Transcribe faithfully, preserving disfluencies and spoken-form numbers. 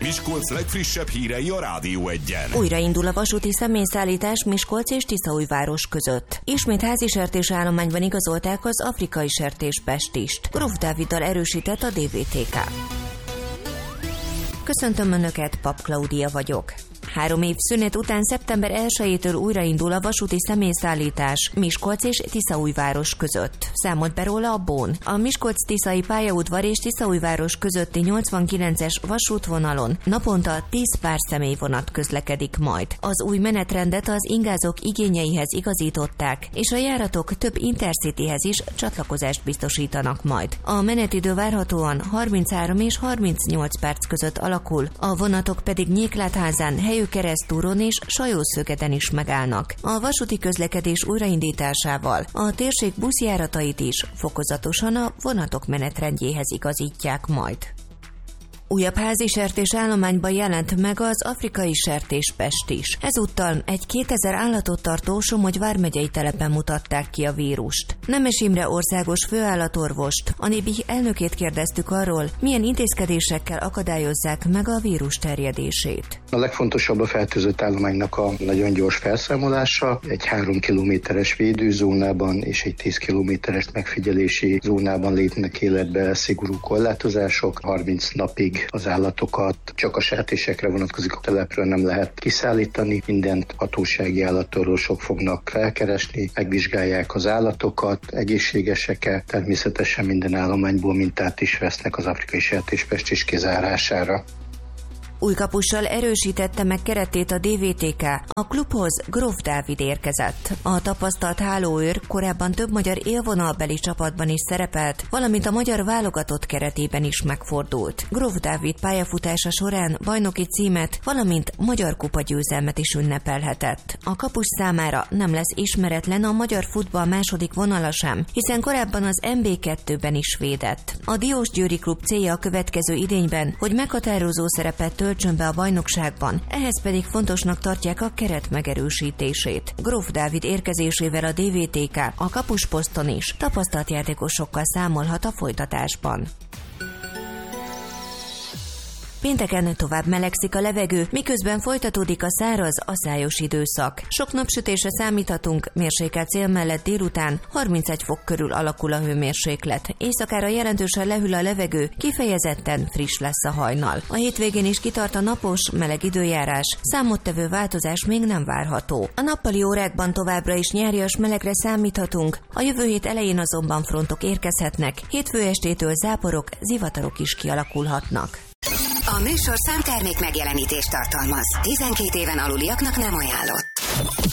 Miskolc legfrissebb hírei a Rádió Egyen. Újraindul a vasúti személyszállítás Miskolc és Tiszaújváros között. Ismét házi sertésállományban igazolták az afrikai sertéspestist. Gróf Dáviddal erősített a dé vé té ká. Köszöntöm Önöket, Pap Klaudia vagyok. Három év szünet után szeptember elsejétől újraindul a vasúti személyszállítás Miskolc és Tiszaújváros között. Számolt be róla a Bón. A Miskolc-Tiszai pályaudvar és Tiszaújváros közötti nyolcvankilences vasútvonalon naponta tíz pár személyvonat közlekedik majd. Az új menetrendet az ingázók igényeihez igazították, és a járatok több Intercityhez is csatlakozást biztosítanak majd. A menetidő várhatóan harminchárom és harmincnyolc perc között alakul, a vonatok pedig Nyéklátházán, Helyőkeresztúron és Sajószögeten is megállnak. A vasúti közlekedés újraindításával a térség buszjáratait is fokozatosan a vonatok menetrendjéhez igazítják majd. Újabb házi sertésállományban jelent meg az afrikai sertéspest is. Ezúttal egy kétezer állatot tartó Somogy vármegyei telepen mutatták ki a vírust. Nemes Imre országos főállatorvost, a Nébih elnökét kérdeztük arról, milyen intézkedésekkel akadályozzák meg a vírus terjedését. A legfontosabb a fertőzött állománynak a nagyon gyors felszámolása, egy három kilométeres védőzónában és egy tíz kilométeres megfigyelési zónában lépnek életbe szigorú korlátozások. harminc napig az állatokat csak a sertésekre vonatkozik, a telepről nem lehet kiszállítani. Mindent hatósági állatorvosok fognak felkeresni, megvizsgálják az állatokat, egészségesek-e, természetesen minden állományból mintát is vesznek az afrikai sertéspest kizárására. Újkapussal erősítette meg keretét a dé vé té ká. A klubhoz Gróf Dávid érkezett. A tapasztalt hálóőr korábban több magyar élvonalbeli csapatban is szerepelt, valamint a magyar válogatott keretében is megfordult. Gróf Dávid pályafutása során bajnoki címet, valamint magyar kupa győzelmet is ünnepelhetett. A kapus számára nem lesz ismeretlen a magyar futball második vonala sem, hiszen korábban az en bé kettőben is védett. A Diósgyőri klub célja a következő idényben, hogy meghatározó szerepet töltsön be a bajnokságban, ehhez pedig fontosnak tartják a keret megerősítését. Gróf Dávid érkezésével a dé vé té ká a kapusposzton is tapasztalt játékosokkal számolhat a folytatásban. Pénteken tovább melegszik a levegő, miközben folytatódik a száraz, aszályos időszak. Sok napsütésre számíthatunk, mérsékelt szél mellett délután harmincegy fok körül alakul a hőmérséklet. Éjszakára jelentősen lehűl a levegő, kifejezetten friss lesz a hajnal. A hétvégén is kitart a napos, meleg időjárás, számottevő változás még nem várható. A nappali órákban továbbra is nyárias melegre számíthatunk, a jövő hét elején azonban frontok érkezhetnek, hétfő estétől záporok, zivatarok is kialakulhatnak. A műsor számtermék megjelenítést tartalmaz. tizenkét éven aluliaknak nem ajánlott.